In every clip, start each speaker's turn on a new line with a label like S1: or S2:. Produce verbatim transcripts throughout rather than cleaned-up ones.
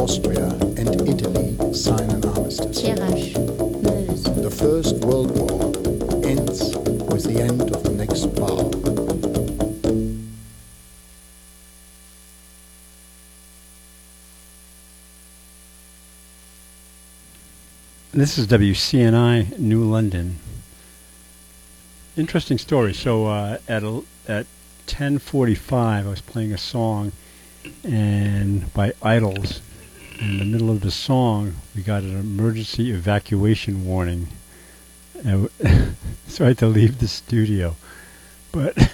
S1: Austria and Italy sign an armistice.
S2: Tirage, Meuse.
S1: The First World War ends with the end of the next bar.
S3: This is W C N I New London. Interesting story. So uh, at a, at ten forty-five, I was playing a song, and by Idols. In the middle of the song, we got an emergency evacuation warning, and w- so I had to leave the studio. But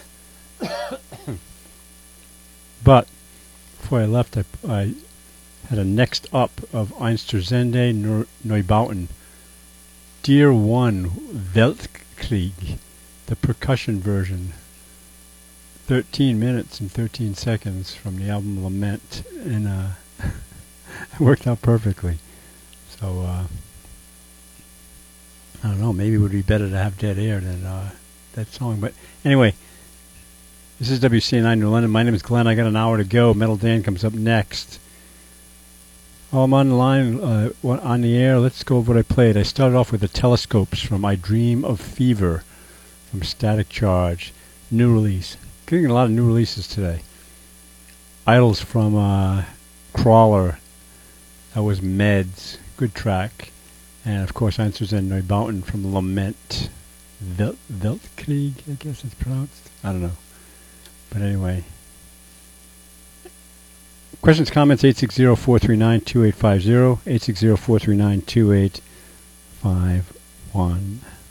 S3: but before I left, I, I had a next up of Einstürzende Neu- Neubauten. Dear One Weltkrieg, the percussion version. thirteen minutes and thirteen seconds from the album Lament, and uh, it worked out perfectly. So, uh, I don't know, maybe it would be better to have dead air than uh, that song. But anyway, this is W C N I New London. My name is Glenn. I got an hour to go. Metal Dan comes up next. Oh, I'm on the line, uh, on the air. Let's go over what I played. I started off with the Telescopes from I Dream of Fever from Static Charge. New release. Getting a lot of new releases today. Idols from uh, Crawler. That was Meds. Good track. And of course, Einstürzende Neubauten from Lament. Welt- Weltkrieg, I guess it's pronounced. I don't know. But anyway. Questions, comments, eight six zero, four three nine, two eight five zero, eight six zero, four three nine, two eight five one.